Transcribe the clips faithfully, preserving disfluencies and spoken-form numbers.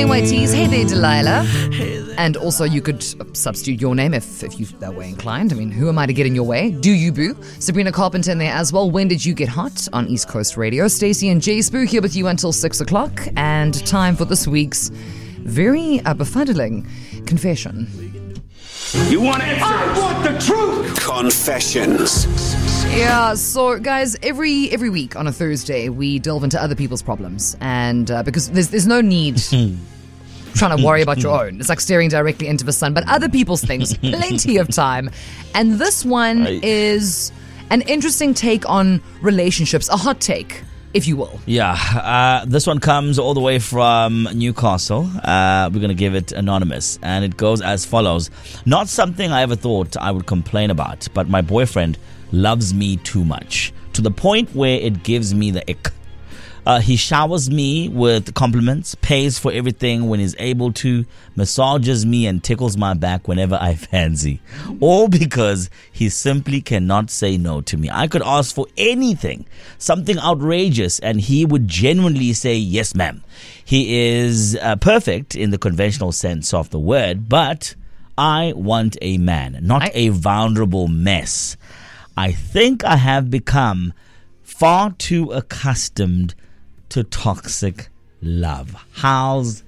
Plain White Tees. Hey there, Delilah. And also, you could substitute your name if, if you that way inclined. I mean, who am I to get in your way? Do you, boo? Sabrina Carpenter in there as well. When did you get hot on East Coast Radio? Stacey and Jay Spoo here with you until six o'clock. And time for this week's very uh, befuddling confession. You want answers? I want the truth! Confessions. Yeah, so guys, every every week on a Thursday, we delve into other people's problems. And uh, because there's there's no need trying to worry about your own. It's like staring directly into the sun. But other people's things, plenty of time. And this one is an interesting take on relationships, a hot take, if you will. Yeah, uh, this one comes all the way from Newcastle. Uh, we're going to give it anonymous. And it goes as follows. Not something I ever thought I would complain about, but my boyfriend loves me too much, to the point where it gives me the ick. Uh, he showers me with compliments, pays for everything when he's able to, massages me and tickles my back whenever I fancy. All because he simply cannot say no to me. I could ask for anything, something outrageous, and he would genuinely say, yes, ma'am. He is uh, perfect in the conventional sense of the word, but I want a man, not I- a vulnerable mess. I think I have become far too accustomed to toxic love. How's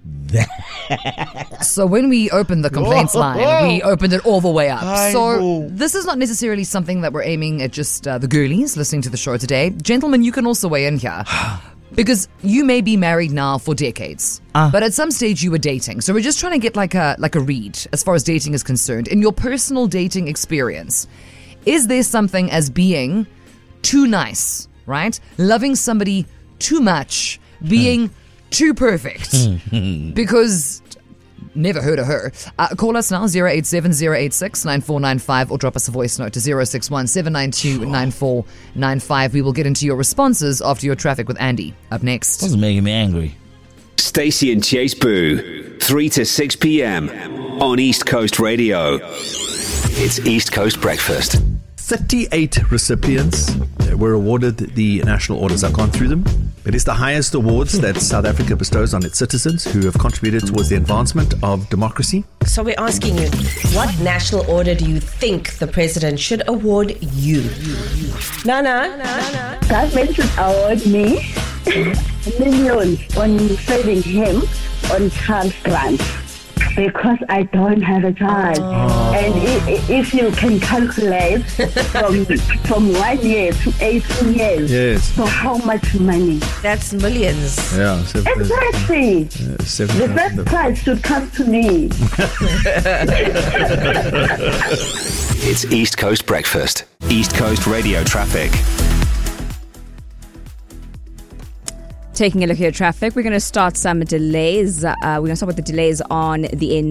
that? So when we opened the complaints line, we opened it all the way up. I so know. This is not necessarily something that we're aiming at just uh, the girlies listening to the show today. Gentlemen, you can also weigh in here. Because you may be married now for decades, uh. but at some stage you were dating. So we're just trying to get like a like a read as far as dating is concerned. In your personal dating experience, is there something as being too nice, right? Loving somebody too much, being too perfect? Because never heard of her. Uh, call us now, zero eight seven, zero eight six, nine four nine five, or drop us a voice note to zero six one, seven nine two, nine four nine five. We will get into your responses after your traffic with Andy. Up next. This is making me angry. Stacey and Chase Boo, three to six p.m. on East Coast Radio. It's East Coast Breakfast. thirty-eight recipients were awarded the National Orders. I've gone through them. It is the highest awards that South Africa bestows on its citizens who have contributed towards the advancement of democracy. So we're asking you, what national order do you think the president should award you? Nana? Nana? Government should award me millions on saving him on child grants. Because I don't have a child. Oh. And if, if you can calculate from from one year to eighteen years, yes. So how much money? That's millions. Yeah. Seven, exactly. Uh, seven, the first prize should come to me. It's East Coast Breakfast. East Coast Radio traffic. Taking a look at your traffic, we're going to start some delays. Uh, we're going to start with the delays on the N